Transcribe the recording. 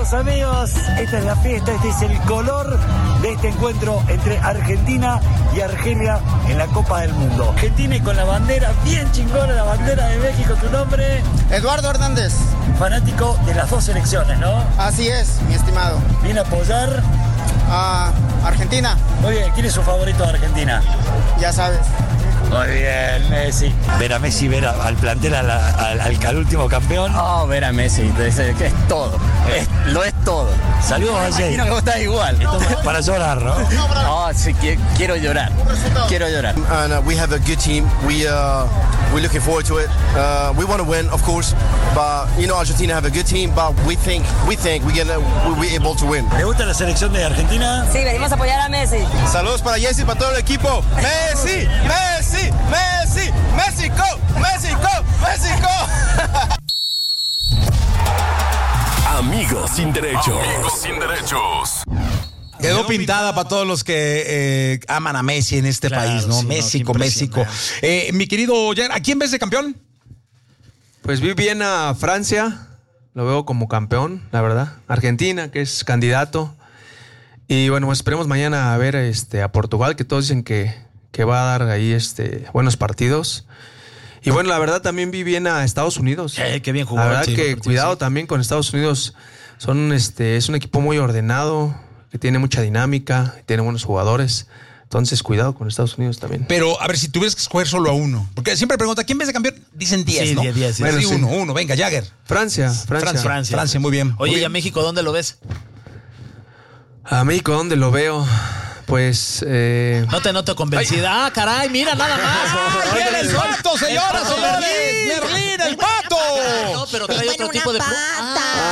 queridos amigos, esta es la fiesta, este es el color de este encuentro entre Argentina y Argelia en la Copa del Mundo. Argentina y con la bandera bien chingona, la bandera de México. ¿Tu nombre? Eduardo Hernández. Fanático de las dos selecciones, ¿no? Así es, mi estimado. ¿Viene a apoyar? A Argentina. Muy bien, ¿quién es su favorito de Argentina? Ya sabes. Muy bien, Messi. Ver a Messi, ver al plantel, al último campeón. Oh, ver a Messi, que es todo. Lo es todo. Saludos a Jay. Imagino que vos estás igual. Esto es para llorar, ¿no? Oh, sí, quiero llorar. Quiero llorar. And we have a good team. We're looking forward to it. We want to win, of course, but Argentina have a good team. But we think we'll be able to win. ¿Le gusta la selección de Argentina? Sí, venimos a apoyar a Messi. Saludos para Jesse y para todo el equipo. Messi, Messi, Messi, México, México, México. Amigos sin derechos. Amigos sin derechos. Quedó pintada para todos los que aman a Messi en este país, ¿no? Sí, México, México. Mi querido Jair, ¿a quién ves de campeón? Pues vi bien a Francia, lo veo como campeón, la verdad. Argentina, que es candidato. Y bueno, pues esperemos mañana a ver a Portugal, que todos dicen que va a dar ahí buenos partidos. Y bueno, la verdad también vi bien a Estados Unidos. Qué bien jugó. La verdad que cuidado también con Estados Unidos. Es un equipo muy ordenado, que tiene mucha dinámica, tiene buenos jugadores. Entonces, cuidado con Estados Unidos también. Pero, a ver, si tuvieras que escoger solo a uno. Porque siempre pregunta, ¿quién ves de campeón? Dicen 10, ¿no? 10. Bueno, sí, uno. Venga, Jagger. Francia. Francia, muy bien. Oye, muy ¿y a México dónde lo ves? A México, ¿dónde lo veo? Pues... No te noto convencida. ¡Ah, caray! ¡Mira, nada más! ¡Viene el pato, señoras, señores! ¡Merlín, el pato! No, pero trae otro tipo de...